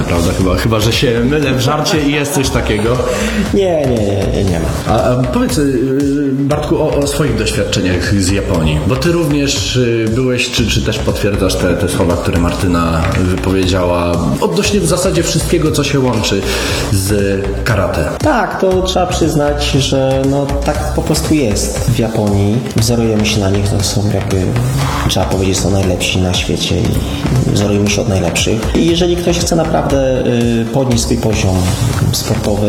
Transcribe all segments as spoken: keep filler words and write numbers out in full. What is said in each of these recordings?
prawda? Chyba, chyba że się mylę w żarcie i jest coś takiego. Nie, nie, nie, nie ma. A, a powiedz, Bartku, o, o swoich doświadczeniach z Japonii, bo ty również byłeś, czy, czy też potwierdzasz te, te słowa, które Martyna wypowiedziała odnośnie w zasadzie wszystkiego, co się łączy z karate. Tak, to trzeba przyznać, że no tak po prostu jest w Japonii. Wzorujemy się na nich, to są jakby, trzeba powiedzieć, są najlepsi na świecie i wzorujemy się od najlepszych. I jeżeli ktoś chce naprawdę podnieść swój poziom sportowy,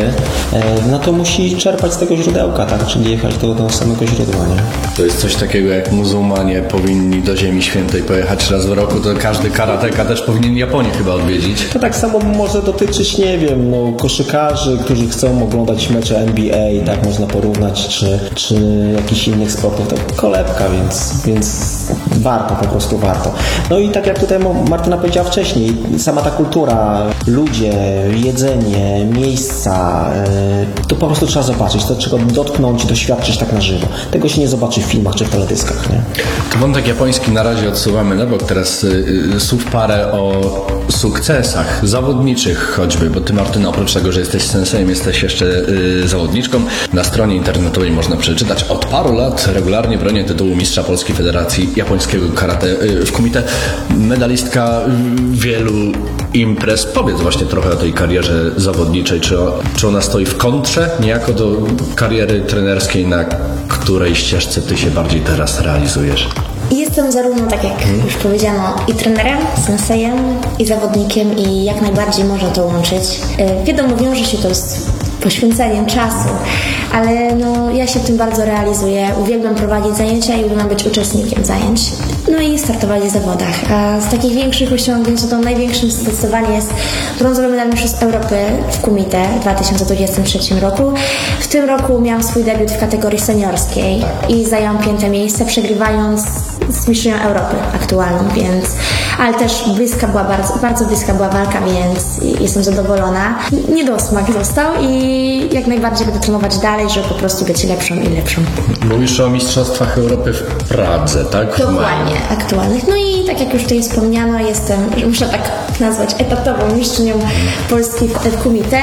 no to musi czerpać z tego źródełka, tak? Czyli jechać do, do samego źródła, nie? To jest coś takiego, jak muzułmanie powinni do Ziemi Świętej pojechać raz w roku, to każdy karateka też powinien Japonię chyba odwiedzić. To tak samo może dotyczyć, nie wiem, no, koszykarzy, którzy chcą oglądać mecze N B A, tak można porównać, czy, czy jakichś innych sportów, to kolebka, więc, więc warto, po prostu warto. No i tak jak tutaj Martyna powiedziała wcześniej, sama ta kultura, ludzie, jedzenie, miejsca, to po prostu trzeba zobaczyć, to trzeba dotknąć, doświadczyć tak na żywo. Tego się nie zobaczy w filmach czy w teledyskach, nie? To wątek japoński na razie odsuwamy na bok. Teraz y, słów parę o sukcesach zawodniczych choćby, bo ty, Martyna, oprócz tego, że jesteś sensejem, jesteś jeszcze y, zawodniczką. Na stronie internetowej można przeczytać: od paru lat regularnie bronię tytułu mistrza Polskiej Federacji Japońskiego Karate y, w kumite. Medalistka wielu imprez. Powiedz właśnie trochę o tej karierze zawodniczej. Czy, o, czy ona stoi w kontrze niejako do kariery trenerskiej, na której ścieżce ty się bardziej teraz realizujesz? Jestem zarówno, tak jak już powiedziano, i trenerem, sensejem, i zawodnikiem, i jak najbardziej można to łączyć. Wiadomo, wiąże się to z poświęceniem czasu, ale no, ja się w tym bardzo realizuję. Uwielbiam prowadzić zajęcia i uwielbiam być uczestnikiem zajęć. No i startować w zawodach. A z takich większych osiągnięć, to największym zdecydowanie jest brązowy medal Mistrzostw Europy w kumite w dwa tysiące dwudziestym trzecim roku. W tym roku miałam swój debiut w kategorii seniorskiej i zajęłam piąte miejsce, przegrywając z mistrzynią Europy aktualną, więc ale też bliska była, bardzo, bardzo bliska była walka, więc jestem zadowolona. Niedosmak został i jak najbardziej będę trenować dalej, żeby po prostu być lepszą i lepszą. Mówisz o Mistrzostwach Europy w Pradze, tak? Dokładnie, aktualnych. No i tak jak już tutaj wspomniano, jestem, muszę tak nazwać, etatową mistrzynią Polski w kumite.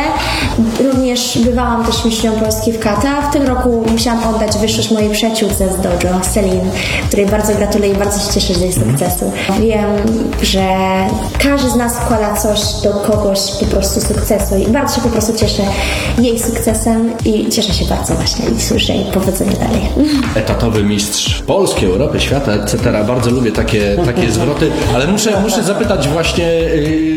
Również bywałam też mistrzynią Polski w kata. W tym roku musiałam oddać wyższość mojej przyjaciółce z dojo, Celine, której bardzo gratuluję i bardzo się cieszę z jej sukcesu. Wiem, że każdy z nas wkłada coś do kogoś po prostu sukcesu i bardzo się po prostu cieszę jej sukcesem i cieszę się bardzo właśnie i słyszę jej powodzenia dalej. Etatowy mistrz Polski, Europy, świata, et cetera. Bardzo lubię takie, takie zwroty, ale muszę, muszę zapytać właśnie... Yy...